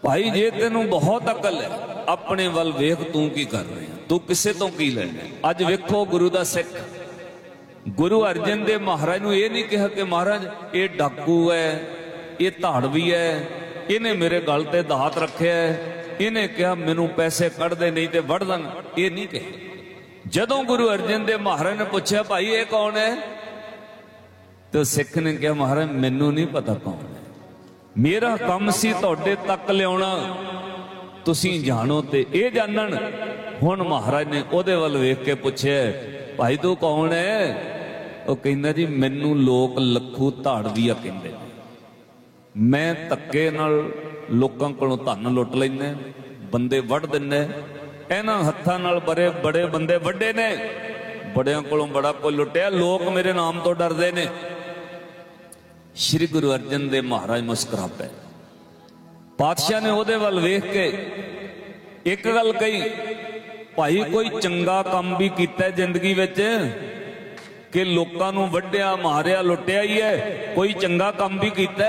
भाई जे तेनू बहुत अकल है अपने वल वेख, तू की कर रहे हैं, तू किसे तो की लेना। अज वेखो गुरु दा सिख गुरु अर्जन देव महाराज नूं ये नहीं कहा कि महाराज ये डाकू है, ये धाड़वी है, इन्हें मेरे गल ते दात रखे है, इन्हें कहा मैनू पैसे कढ़ दे नहीं तो वढ़ दें, ये नहीं कहा। जदों गुरु अर्जन देव महाराज ने पूछा भाई ये कौन है, तो सिख ने कहा महाराज मैनू नहीं पता कौन है, मेरा काम सी तुहाडे तक लियाउणा, तुसीं जानो ते ये जानन। हुण महाराज ने उहदे वल वेख के पूछे भाई तू कौन है, वो कहंदा जी मैनू लोग लखू धाड़वीआ कहंदे, मैं धक्के नाल लोकां कोलों धन लुट लैंदा, बंदे वढ़ दिंदा, इन्हां हत्थां नाल बड़े बड़े बंदे वड्डे ने, बड़ियां कोलों बड़ा कोई लुटिया, लोग मेरे नाम तो डरदे ने। श्री गुरु अर्जन देव महाराज मुस्कुरा पे, पातशाह ने उहदे वल वेख के एक गल कही, भाई कोई चंगा काम भी कीता जिंदगी विच कि लोकां नूं वड्डिया मारिया लुटिया ही है, कोई चंगा काम भी कीता।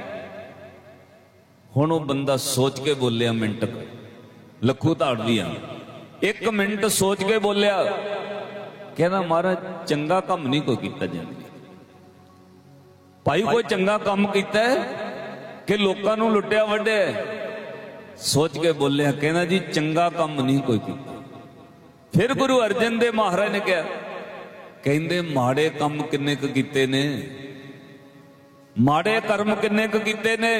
हुण वो बंदा सोच के बोलिया, मिनट लखू धाड़वीआ एक मिनट सोच के बोलिया, कहना महाराज चंगा काम नहीं कोई कीता जिंदगी, भाई कोई चंगा काम कीता कि लोकां नूं लुटिया वड्डिया। सोच के बोलिया, कहना जी चंगा काम नहीं कोई कीता। फिर गुरु अर्जन देव महाराज ने कहा, कहंदे माड़े काम किन्ने क कीते ने, माड़े कर्म किन्ने क कीते ने।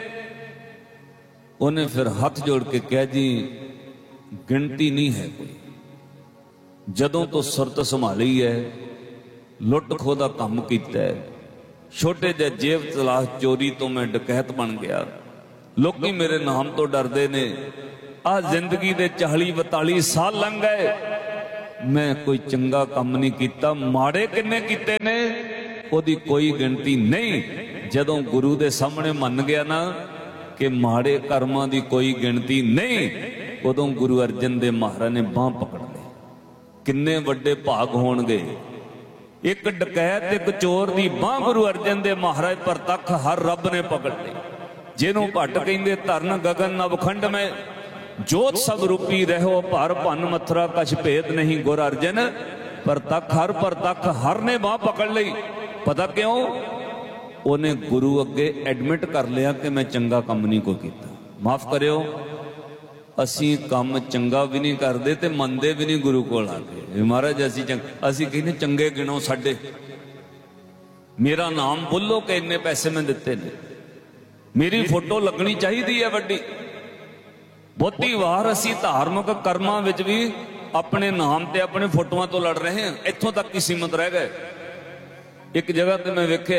उन्हें फिर हाथ जोड़ के कहा जी गिनती नहीं है कोई, जदों तो सुरत संभाली है लुट खो दा काम कीता है, छोटे जे जेब तलाश चोरी तो मैं डकैत बन गया, लोग मेरे नाम तो डरदे ने। आ जिंदगी दे 40-42 साल लंघ गए, मैं कोई चंगा काम नहीं कीता, माड़े किन्ने कीते ने ओदी कोई गिनती नहीं। जदों गुरु दे सामने मन गया ना कि माड़े कर्मां दी कोई गिनती नहीं, उदों गुरु अर्जन देव महाराज ने बांह पकड़ ली। किन्ने वड्डे भाग होणगे, एक डकैत एक चोर दी बांह गुरु अर्जन देव महाराज परतख हर रब ने पकड़ ली। जिन्हों भट्ट कहंदे धरन गगन नवखंड में जोत सब रूपी रहो, भर भन मथुरा कछ भेद नहीं, गुर अर्जन परतख हर ने बांह पकड़ ली। पता क्यों? उन्हें गुरु अगे एडमिट कर लिया कि मैं चंगा काम नहीं कोई कीता। माफ करियो, असी काम चंगा भी नहीं करते ते मनते भी नहीं गुरु कोल आके, महाराज असी कहने चंगे गिनो साडे, मेरा नाम बोलो कि इन्ने पैसे मैं दिते ने, मेरी फोटो लगनी चाहिए है वड्डी। बहुती वार असी धार्मिक कर्मां विच भी अपने नाम ते अपने फोटोआं तो लड़ रहे हैं, इत्थों तक ही सीमित रह गए। एक जगह ते मैं वेख्या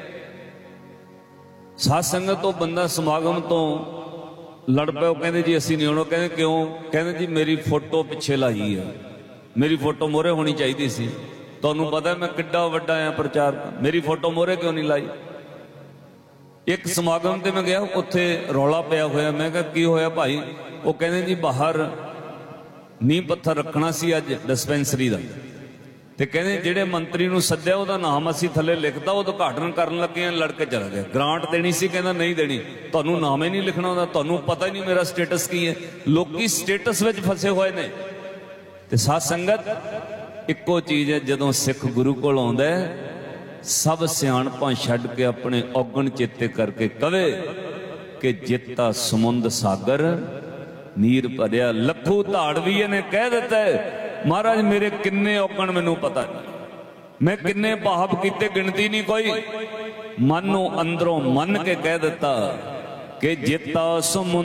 साध संगत तो बंदा समागम तो लड़ पे, कहते जी असी नहीं आना, कहते क्यों? कहते जी मेरी फोटो पिछे लाई है, मेरी फोटो मोहरे होनी चाहिए सी, तुहानूं पता मैं किड्डा वड्डा आ प्रचार, मेरी फोटो मोहरे क्यों नहीं लाई? एक समागम ते मैं गया, उत्थे रौला पिया होया, मैं कहा की होया भाई? वो कहते जी बाहर नींह पत्थर रखना सी अज डिस्पेंसरी का, ते कहते जेड़े मंत्री नूं सद्या उहदा नाम असी थले लिखता, उद्घाटन करन लगे लड़के चला गया, ग्रांट देनी सी, कहना नहीं देनी, तुहानूं नाम ही नहीं लिखना उहदा, तुहानूं पता ही नहीं मेरा स्टेटस की है। लोकी स्टेटस विच फसे हुए ने। ते साध संगत इक्को चीज है, जदों सिख गुरु कोल आउंदा है सब सियाणपां छड्ड के अपने औगण चेते करके कवे कि जिता समुंद सागर नीर भरिया। लखू धाड़वीए ने कह दिता है महाराज मेरे किन्ने औगण मैनू पता नहीं, मैं किन्ने पाप कीते गिनती नहीं कोई। मन नूं अंदरों मन के कह दिता कि जिता समुंद